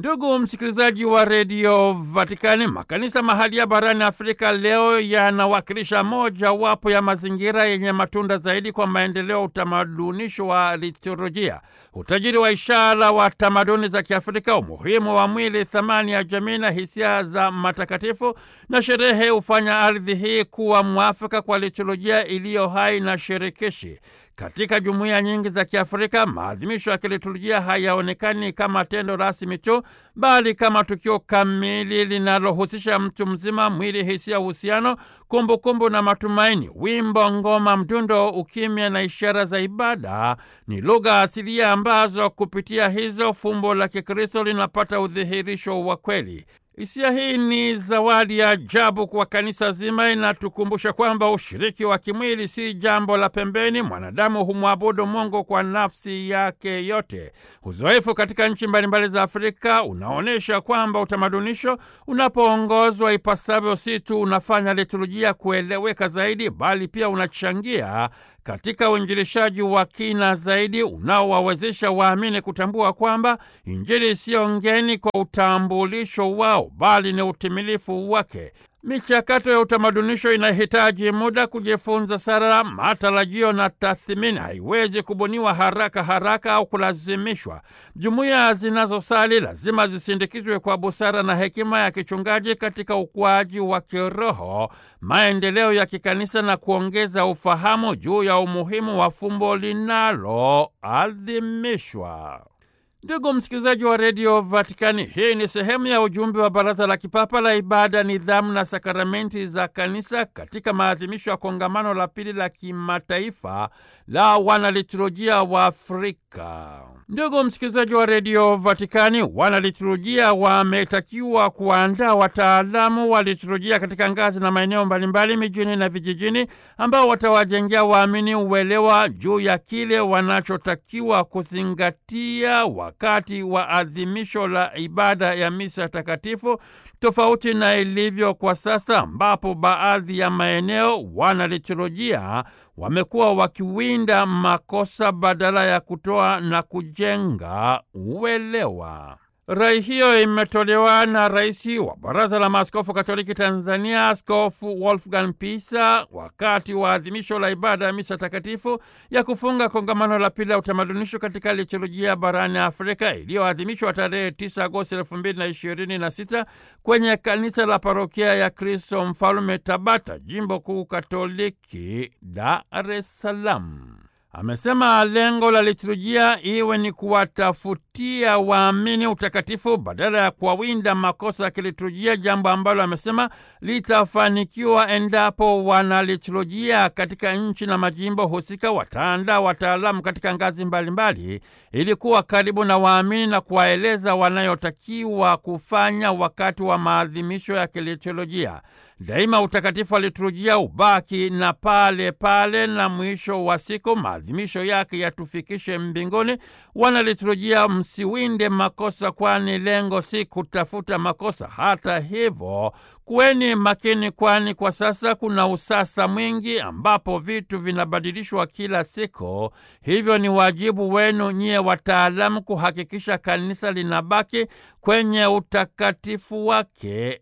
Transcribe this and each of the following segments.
Ndugu msikilizaji wa redio Vatikani, makanisa mahalia barani Afrika leo yanawakilisha moja wapo ya mazingira yenye matunda zaidi kwa maendeleo utamadunisho wa liturujia. Utajiri wa ishara wa tamaduni za Kiafrika, umuhimu wa mwili, thamani ya jamii na hisia za matakatifu na sherehe hufanya ardhi hii kuwa mwafaka kwa liturujia iliyo hai na shirikishi. Katika jumuiya nyingi za Kiafrika, maadhimisho ya kiliturujia hayaonekani kama tendo rasmi tu, bali kama tukio kamili linalohusisha mtu mzima, mwili, hisia, uhusiano, kumbukumbu na matumaini. Wimbo, ngoma, mdundo, ukimya na ishara za ibada ni lugha asilia ambazo kupitia hizo fumbo la Kikristo linapata udhihirisho wa kweli. Hisia hii ni zawadi ya ajabu kwa kanisa zima. Inatukumbusha kwamba ushiriki wa kimwili si jambo la pembeni. Mwanadamu humwabudu Mungu kwa nafsi yake yote. Uzoefu katika nchi mbalimbali za Afrika unaonyesha kwamba utamadunisho unapoongozwa ipasavyo si tu unafanya liturujia kueleweka zaidi, bali pia unachangia katika uinjilishaji wa kina zaidi unaowawezesha waamini kutambua kwamba Injili siyo ngeni kwa utambulisho wao, bali ni utimilifu wake. Michakato ya utamadunisho inahitaji muda, kujifunza sala, matarajio na tathmini. Haiwezi kubuniwa haraka au kulazimishwa. Jumuiya zinazosali lazima zisindikizwe kwa busara na hekima ya kichungaji katika ukuaji wa kiroho, maendeleo ya kikanisa na kuongeza ufahamu juu ya umuhimu wa fumbo linaloadhimishwa. Ndugu msikilizaji wa redio Vatikani, hii ni sehemu ya ujumbe wa Baraza la Kipapa la Ibada, Nidhamu na Sakramenti za Kanisa katika maadhimisho ya kongamano la pili la kimataifa la wanaliturujia wa Afrika. Ndugu msikilizaji wa redio Vatikani, wanaliturujia wametakiwa kuandaa wataalamu wa liturujia katika ngazi na maeneo mbalimbali mijini na vijijini, ambao watawajengea waamini uelewa juu ya kile wanachotakiwa kuzingatia wakati wa adhimisho la ibada ya misa takatifu, tofauti na ilivyo kwa sasa ambapo baadhi ya maeneo wanaliturujia wamekuwa wakiwinda makosa badala ya kutoa na kujenga uelewa. Rai hiyo imetolewa na Rais wa Baraza la Maaskofu Katoliki Tanzania, Askofu Wolfgang Pisa, wakati wa adhimisho la ibada ya misa takatifu ya kufunga kongamano la pili la utamadunisho katika liturujia barani Afrika, iliyoadhimishwa tarehe 9 Agosti 2026 kwenye kanisa la parokia ya Kristo Mfalme Tabata, Jimbo Kuu Katoliki Dar es Salaam. Amesema lengo la liturujia iwe ni kuwatafutia waamini utakatifu badala ya kuwawinda makosa ya kiliturujia, jambo ambalo amesema litafanikiwa endapo wanaliturujia katika nchi na majimbo husika wataandaa wataalamu katika ngazi mbalimbali ili kuwa karibu na waamini na kuwaeleza wanayotakiwa kufanya wakati wa maadhimisho ya kiliturujia. Daima utakatifu wa liturujia ubaki na pale pale, na mwisho wa siku maadhimisho yake yatufikishe mbinguni. Wana liturujia, msiwinde makosa, kwani lengo si kutafuta makosa. Hata hivyo, kuweni makini, kwani kwa sasa kuna usasa mwingi ambapo vitu vinabadilishwa kila siku. Hivyo ni wajibu wenu nyie wataalamu kuhakikisha kanisa linabaki kwenye utakatifu wake,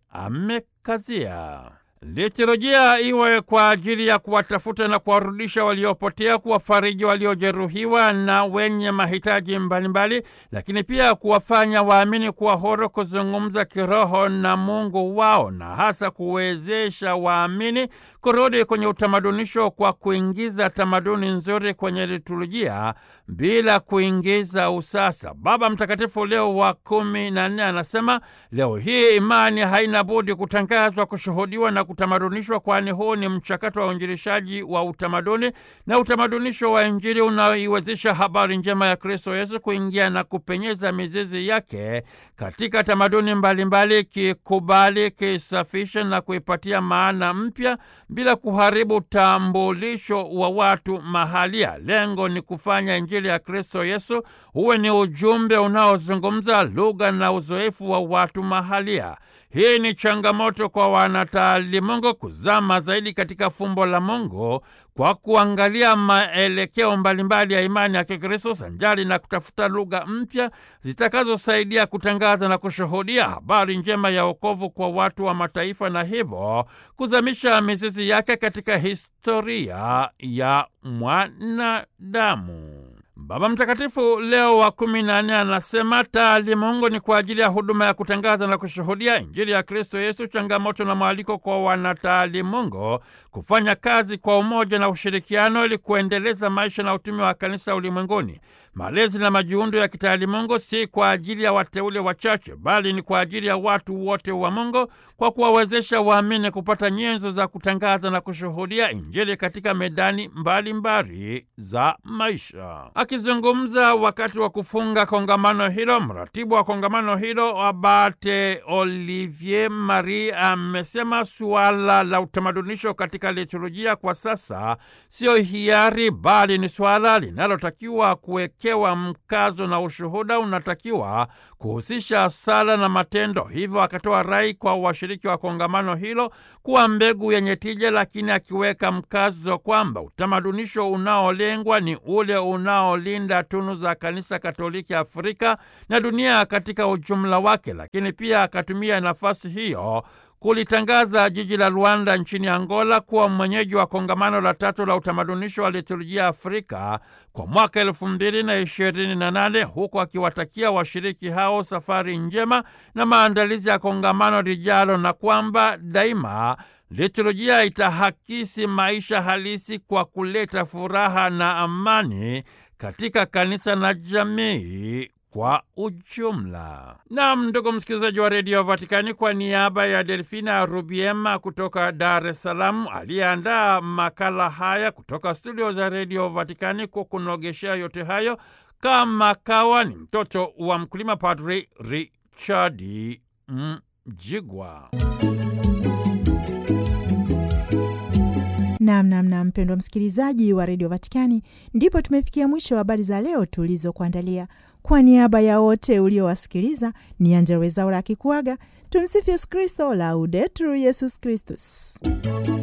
amekazia. Liturujia iwe kwa ajili ya kuwatafuta na kuwarudisha waliopotea, kuwafariji waliojeruhiwa na wenye mahitaji mbalimbali, lakini pia kuwafanya waamini kuwa huru kuzungumza kiroho na Mungu wao, na hasa kuwezesha waamini kurudi kwenye utamadunisho kwa kuingiza tamaduni nzuri kwenye liturujia bila kuingiza usasa. Baba Mtakatifu Leo wa 14 anasema leo hii imani haina budi kutangazwa, kushuhudiwa na kutamadunishwa, kwani huu ni mchakato wa uinjilishaji wa utamaduni na utamadunisho wa Injili unaoiwezesha habari njema ya Kristo Yesu kuingia na kupenyeza mizizi yake katika tamaduni mbalimbali, kikubali, kisafisha na kuipatia maana mpya bila kuharibu tambulisho wa watu mahalia. Lengo ni kufanya Injili ya Kristo Yesu uwe ni ujumbe unaozungumza lugha na uzoefu wa watu mahalia. Hii ni changamoto kwa wanataalimungu kuzama zaidi katika fumbo la Mungu kwa kuangalia maelekeo mbalimbali ya imani ya Kikristo sanjari na kutafuta lugha mpya zitakazosaidia kutangaza na kushuhudia habari njema ya wokovu kwa watu wa mataifa na hivyo kuzamisha mizizi yake katika historia ya mwanadamu. Baba Mtakatifu Leo wa 14 anasema taalimungu ni kwa ajili ya huduma ya kutangaza na kushuhudia Injili ya Kristo Yesu, changamoto na mwaliko kwa wanataalimungu kufanya kazi kwa umoja na ushirikiano ili kuendeleza maisha na utume wa kanisa ulimwenguni. Malezi na majiundo ya kitaalimungu si kwa ajili ya wateule wachache, bali ni kwa ajili ya watu wote wa Mungu, kwa kuwawezesha waamini kupata nyenzo za kutangaza na kushuhudia Injili katika medani mbalimbali za maisha. Akizungumza wakati wa kufunga kongamano hilo, mratibu wa kongamano hilo Abate Olivier Marie amesema suala la utamadunisho katika liturujia kwa sasa sio hiari, bali ni suala linalotakiwa kuwekewa mkazo na ushuhuda unatakiwa kuhusisha sala na matendo. Hivyo akatoa rai kwa washiriki wa kongamano hilo kuwa mbegu yenye tija, lakini akiweka mkazo kwamba utamadunisho unaolengwa ni ule unaolinda tunu za Kanisa Katoliki Afrika na dunia katika ujumla wake. Lakini pia akatumia nafasi hiyo kulitangaza jiji la Luanda nchini Angola kuwa mwenyeji wa kongamano la 3 la utamadunisho wa liturujia Afrika kwa mwaka 2028, huku akiwatakia washiriki hao safari njema na maandalizi ya kongamano lijalo, na kwamba daima liturujia itahakisi maisha halisi kwa kuleta furaha na amani katika kanisa na jamii kwa ujumla. Naam, ndugu msikilizaji wa redio Vatikani, kwa niaba ya Delfina Rubiema kutoka Dar es Salaam aliyeandaa makala haya kutoka studio za redio Vatikani, kukunogeshea yote hayo kama kawa ni mtoto wa mkulima, Padri Richard Mjigwa. Naam, mpendwa msikilizaji wa redio Vatikani, ndipo tumefikia mwisho wa habari za leo tulizokuandalia. Kwa niaba ya wote uliowasikiliza, ni Angella Rwezaura akikuaga. Tumsifu Yesu Kristo, Laudetur Yesus Kristus.